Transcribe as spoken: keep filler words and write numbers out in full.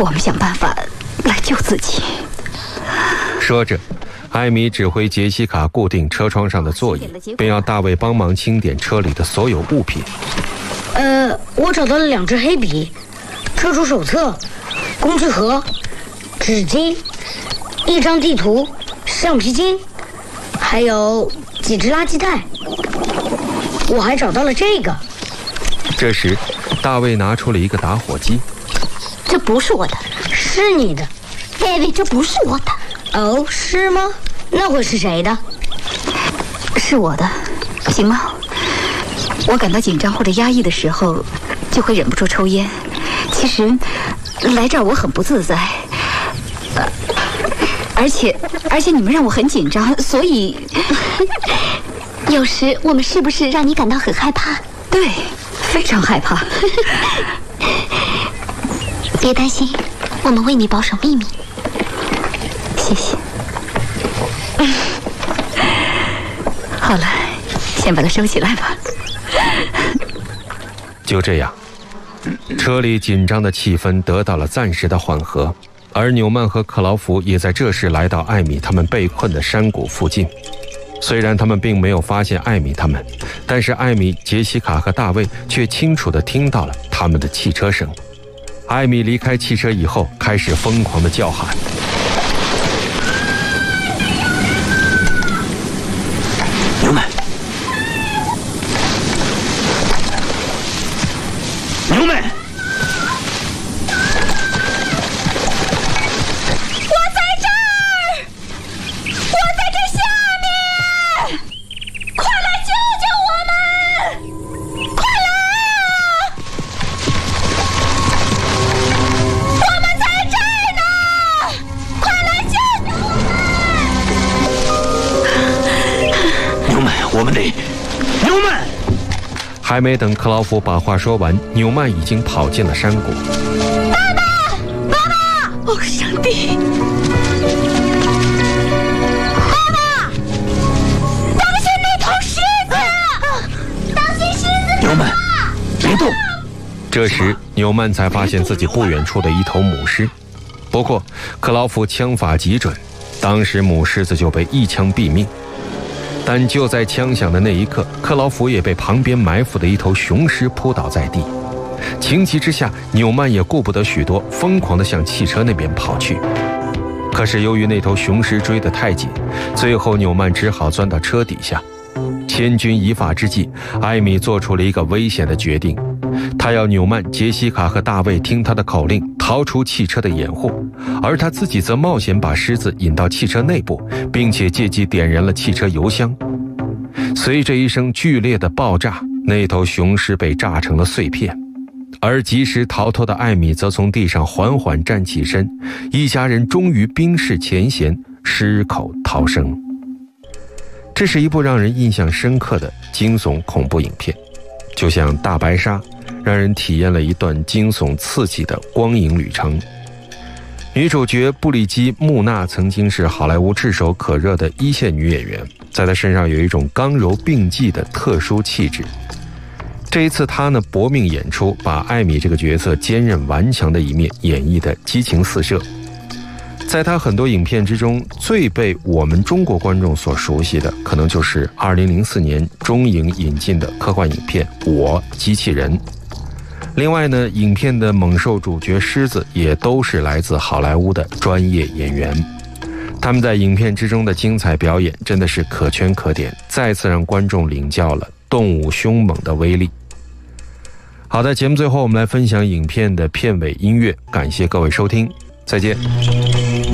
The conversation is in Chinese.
我们想办法来救自己。 说着，艾米指挥杰西卡固定车窗上的座椅，便要大卫帮忙清点车里的所有物品。 呃，我找到了两支黑笔、车主手册、工具盒、纸巾、一张地图、橡皮筋，还有几只垃圾袋。我还找到了这个。 这时，大卫拿出了一个打火机。 这不是我的。 是你的。 艾薇，这不是我的。 哦，是吗？那会是谁的？ 是我的，行吗？我感到紧张或者压抑的时候，就会忍不住抽烟。其实，来这儿我很不自在，呃，而且而且你们让我很紧张，所以有时我们是不是让你感到很害怕？ 对，非常害怕。 别担心，我们为你保守秘密。 谢谢。好了，先把它收起来吧。 就这样，车里紧张的气氛得到了暂时的缓和，而纽曼和克劳福也在这时来到艾米他们被困的山谷附近。虽然他们并没有发现艾米他们，但是艾米、杰西卡和大卫却清楚地听到了他们的汽车声。艾米离开汽车以后，开始疯狂地叫喊。 牛们，牛们！ 我在这儿，我在这下面，快来救救我们！快来啊！我们在这儿呢，快来救救我们！ 牛们，我们得，牛们！ 还没等克劳福把话说完，纽曼已经跑进了山谷。 爸爸，爸爸！ 哦，上帝！ 爸爸，当心那头狮子！当心狮子！ 牛们，别动！ 这时，纽曼才发现自己不远处的一头母狮。不过，克劳福枪法极准，当时母狮子就被一枪毙命。但就在枪响的那一刻，克劳福也被旁边埋伏的一头雄狮扑倒在地。情急之下，纽曼也顾不得许多，疯狂地向汽车那边跑去。可是由于那头雄狮追得太紧，最后纽曼只好钻到车底下。千钧一发之际，艾米做出了一个危险的决定，他要纽曼、杰西卡和大卫听他的口令，逃出汽车的掩护，而他自己则冒险把狮子引到汽车内部，并且借机点燃了汽车油箱。随着一声剧烈的爆炸，那头雄狮被炸成了碎片，而及时逃脱的艾米则从地上缓缓站起身，一家人终于冰释前嫌，狮口逃生。这是一部让人印象深刻的惊悚恐怖影片，就像大白鲨，让人体验了一段惊悚刺激的光影旅程。女主角布里基·穆纳曾经是好莱坞炙手可热的一线女演员，在她身上有一种刚柔并济的特殊气质。这一次她呢搏命演出，把艾米这个角色坚韧顽强的一面演绎得激情四射。在她很多影片之中，最被我们中国观众所熟悉的，可能就是二零零四年中影引进的科幻影片《我，机器人》。另外呢，影片的猛兽主角狮子也都是来自好莱坞的专业演员，他们在影片之中的精彩表演真的是可圈可点，再次让观众领教了动物凶猛的威力。好的，节目最后我们来分享影片的片尾音乐，感谢各位收听，再见。